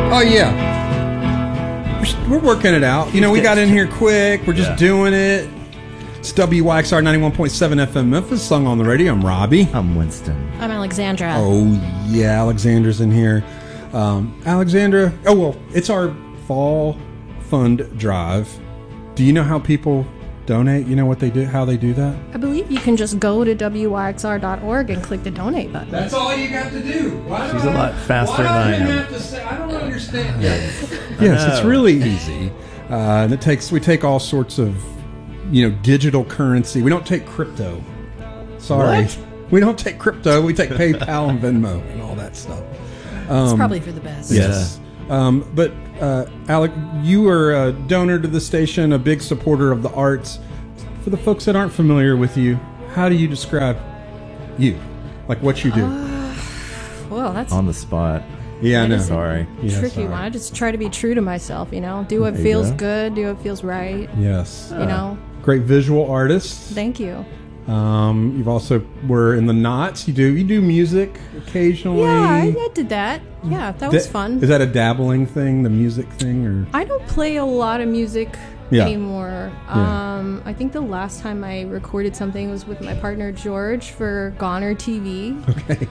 Oh, yeah. We're working it out. You know, we got in here quick. We're just doing it. It's WYXR 91.7 FM Memphis, sung on the radio. I'm Robbie. I'm Winston. I'm Alexandra. Oh, yeah, Alexandra's in here. Alexandra, it's our fall fund drive. Do you know how people donate? You know what they do, how they do that? I believe you can just go to WYXR.org and click the donate button. That's all you got to do. She's a lot faster than I am. Have to say, I don't understand. Yes, it's really easy. And we take all sorts of, digital currency. We don't take crypto. Sorry. What? We don't take crypto. We take PayPal and Venmo and all that stuff. It's probably for the best. Yes. But Alec, you are a donor to the station, a big supporter of the arts. For the folks that aren't familiar with you, how do you describe you? Like what you do? Well, that's On the spot. Yeah, I know. Sorry. Yeah, tricky one. I just try to be true to myself, do what There you feels go. good, do what feels right, Yes. Great visual artist. Thank you. You've also were in the Knots. You do music occasionally. Yeah, I did that. Yeah, that was fun. Is that a dabbling thing, the music thing, or? I don't play a lot of music anymore. Yeah. I think the last time I recorded something was with my partner George for Goner TV. Okay.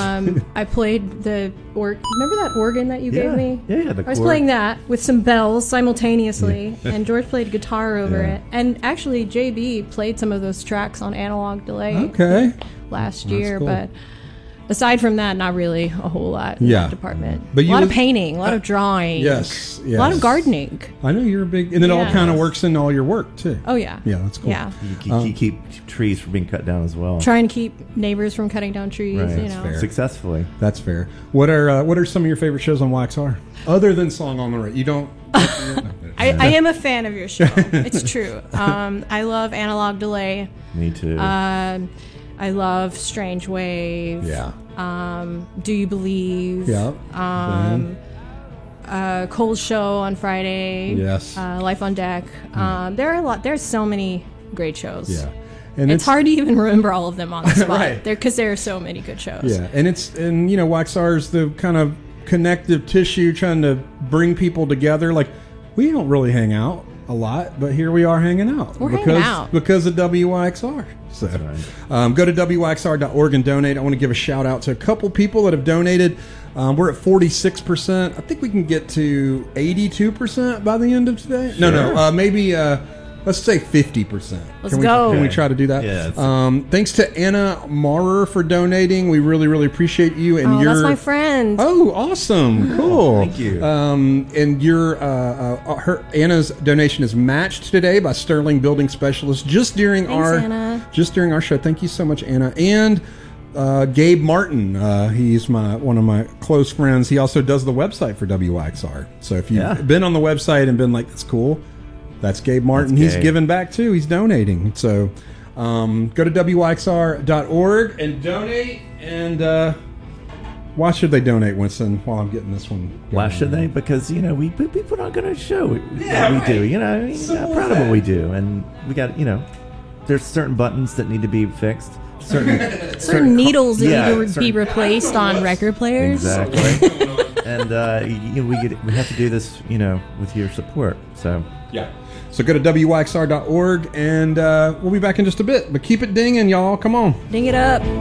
I played the remember that organ that you gave me? Yeah, I was playing that with some bells simultaneously, and George played guitar over it. And actually, JB played some of those tracks on Analog Delay. Okay. Last That's year, cool. but aside from that, not really a whole lot in that department. But a lot of painting, a lot of drawing. Yes. A lot of gardening. I know you're a big, and it all kind of works in all your work too. Oh yeah. Yeah, that's cool. Yeah. You keep trees from being cut down as well. Trying to keep neighbors from cutting down trees. Right. That's fair. Successfully. That's fair. What are some of your favorite shows on YXR other than Song on the Radio? You don't. I am a fan of your show. It's true. I love Analog Delay. Me too. I love Strange Wave. Yeah. Do You Believe? Yeah. Cold Show on Friday. Yes. Life on Deck. There are a lot. There's so many great shows. Yeah. And it's hard to even remember all of them on the spot. Right. Because there are so many good shows. Yeah, and YXR is the kind of connective tissue trying to bring people together. Like, we don't really hang out a lot, but here we are hanging out. We're hanging out. Because of WYXR. So, go to WYXR.org and donate. I want to give a shout out to a couple people that have donated. We're at 46%. I think we can get to 82% by the end of today. Sure. No, maybe... let's say 50%. Let's go. Can we try to do that? Yeah. Thanks to Anna Maurer for donating. We really, really appreciate you. And that's my friend. Oh, awesome! Cool. Thank you. And Anna's donation is matched today by Sterling Building Specialist just during our show. Thank you so much, Anna. And Gabe Martin, he's one of my close friends. He also does the website for WYXR. So if you've been on the website and been like, that's cool. That's Gabe Martin. He's giving back too. He's donating. So go to WYXR.org and donate. And why should they donate, Winston, while I'm getting this one going? Why should they? Because, we put on a show. We do. I'm proud of what we do. And we got, there's certain buttons that need to be fixed. Certain needles that need to be replaced on record players. Exactly. And we have to do this, with your support. So So go to WYXR.org, and we'll be back in just a bit. But keep it dinging, y'all. Come on. Ding it up.